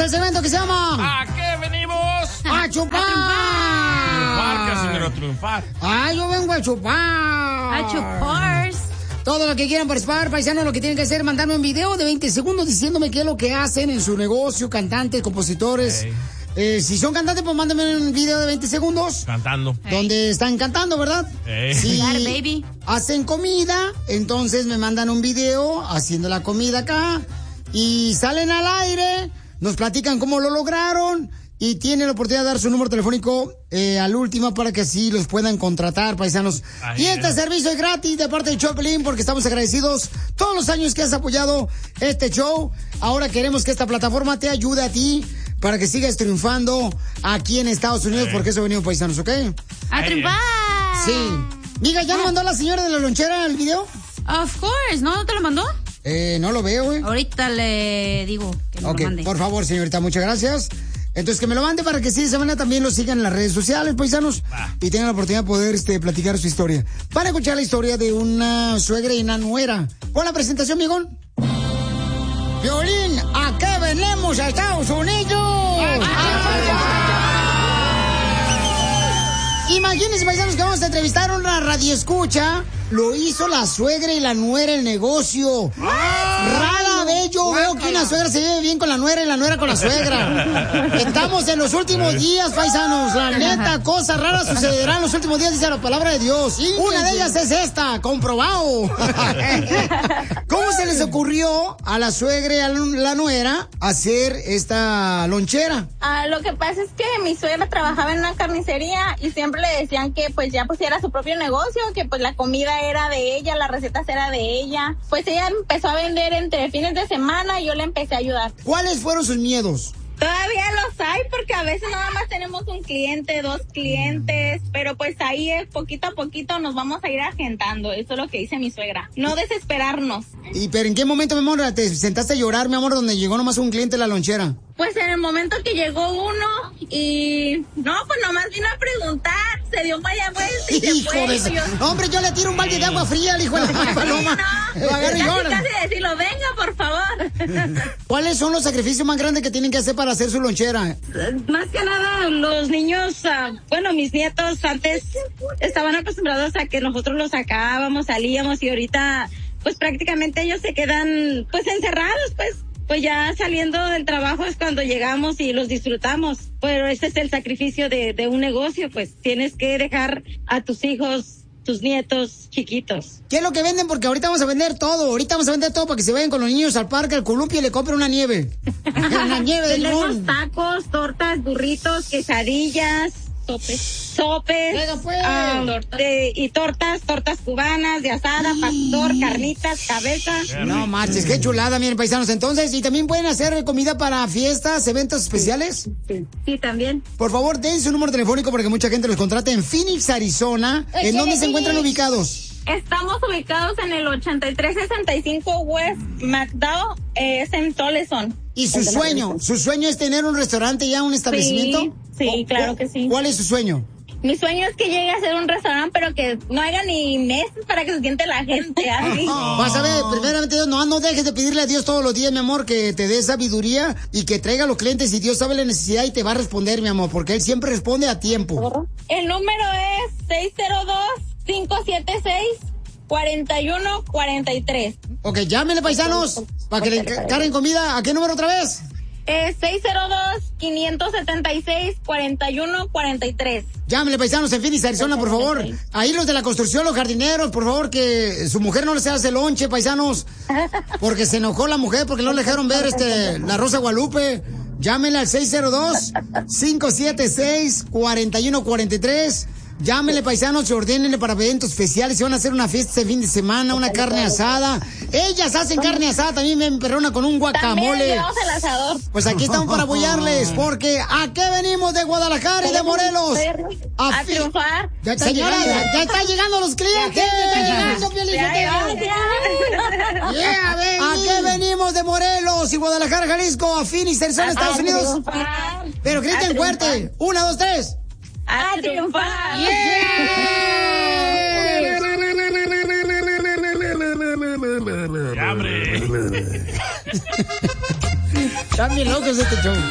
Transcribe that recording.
el segmento que se llama... ¿A qué venimos? ¡A chupar! Triunfar, Casimiro, triunfar. ¡Ay, yo vengo a chupar! ¡A chupar! Todo lo que quieran participar, paisanos, lo que tienen que hacer es mandarme un video de 20 segundos diciéndome qué es lo que hacen en su negocio, cantantes, compositores. Si son cantantes, pues mándenme un video de 20 segundos. Cantando. Donde están cantando, ¿verdad? Si baby. hacen comida, entonces me mandan un video haciendo la comida acá. Y salen al aire, nos platican cómo lo lograron. Y tienen la oportunidad de dar su número telefónico al último para que así los puedan contratar, paisanos. Y este servicio es gratis de parte de Choplin porque estamos agradecidos todos los años que has apoyado este show. Ahora queremos que esta plataforma te ayude a ti para que sigas triunfando aquí en Estados Unidos porque eso venimos, paisanos, ¿ok? ¡A triunfar! Sí. Diga, ¿ya me mandó la señora de la lonchera el video? Of course, ¿no? ¿Te lo mandó? No lo veo, güey. Ahorita le digo que me lo mande. Por favor, señorita, muchas gracias. Entonces, que me lo mande para que sí, de esa manera también lo sigan en las redes sociales, paisanos, y tengan la oportunidad de poder platicar su historia. Van a escuchar la historia de una suegra y una nuera. Pon la presentación, miegón. Violín, ¿a qué venimos a Estados Unidos? Imagínense, paisanos, que vamos a entrevistar a una radioescucha. Lo hizo la suegra y la nuera el negocio. Rara vez yo veo que una suegra se lleve bien con la nuera y la nuera con la suegra. Estamos en los últimos días, paisanos. La neta, cosas raras sucederán en los últimos días, dice la palabra de Dios. Una de ellas es esta, comprobado. ¿Cómo se les ocurrió a la suegra y a la nuera hacer esta lonchera? Lo que pasa es que mi suegra trabajaba en una carnicería y siempre le decían que pues ya pusiera su propio negocio, que pues la comida era de ella, las recetas era de ella. Pues ella empezó a vender entre fines de semana y yo le empecé a ayudar. ¿Cuáles fueron sus miedos? Todavía los hay porque a veces nada más tenemos un cliente, 2 clientes, pero pues ahí poquito a poquito nos vamos a ir agentando. Eso es lo que dice mi suegra. No desesperarnos. ¿Pero en qué momento, mi amor, te sentaste a llorar, mi amor, donde llegó nomás un cliente a la lonchera? Pues en el momento que llegó uno y... No, pues nomás vino a preguntar. Se dio media vuelta y se fue. Hombre, yo le tiro un balde de agua fría al hijo de la paloma. Lo agarro y llora. Casi decirlo, venga, por favor. ¿Cuáles son los sacrificios más grandes que tienen que hacer para hacer su lonchera? Más que nada, los niños, mis nietos antes estaban acostumbrados a que nosotros los sacábamos, salíamos y ahorita, pues prácticamente ellos se quedan, pues encerrados, pues ya saliendo del trabajo es cuando llegamos y los disfrutamos. Pero ese es el sacrificio de un negocio, pues tienes que dejar a tus hijos, tus nietos chiquitos. ¿Qué es lo que venden? Porque ahorita vamos a vender todo. Ahorita vamos a vender todo para que se vayan con los niños al parque, al columpio y le compren una nieve. Una nieve de limón. Tenemos tacos, tortas, burritos, quesadillas, sopes, y tortas cubanas, de asada, pastor, carnitas, cabeza. No marches, qué chulada, miren, paisanos. Entonces, ¿y también pueden hacer comida para fiestas, eventos especiales? Sí, también. Por favor, den su número telefónico porque mucha gente los contrata en Phoenix, Arizona. ¿En dónde se encuentran ubicados? Estamos ubicados en el 8365 West McDowell, es en Toleson. ¿Y su sueño es tener un restaurante ya, un establecimiento? Sí, claro que sí. ¿Cuál es su sueño? Mi sueño es que llegue a ser un restaurante, pero que no haya ni meses para que se siente la gente así. Vas a ver, primeramente Dios, no dejes de pedirle a Dios todos los días, mi amor, que te dé sabiduría y que traiga a los clientes y Dios sabe la necesidad y te va a responder, mi amor, porque Él siempre responde a tiempo. El número es 602-576-4143. Ok, llámenle, paisanos, para que le carguen comida. ¿A qué número otra vez? 602-576-4143. Llámenle, paisanos, en Phoenix, Arizona, por favor. Ahí los de la construcción, los jardineros, por favor, que su mujer no les hace lonche, paisanos. Porque se enojó la mujer, porque no le dejaron ver la Rosa Guadalupe. Llámenle al 602-576-4143. Llámenle, paisanos, y ordénenle para eventos especiales. Si van a hacer una fiesta de fin de semana, una carne asada. Ellas hacen carne asada, también me perrona con un guacamole. También llevamos el asador. Pues aquí estamos para apoyarles, porque ¿a qué venimos de Guadalajara y de Morelos? A triunfar. Señora, ya están llegando los clientes. ¿A qué venimos de Morelos y Guadalajara, Jalisco, a Phoenix, Arizona, Estados Unidos? Pero griten fuerte. 1, 2, 3. ¡A triunfar! ¡Ya, hombre! Están bien locos este show.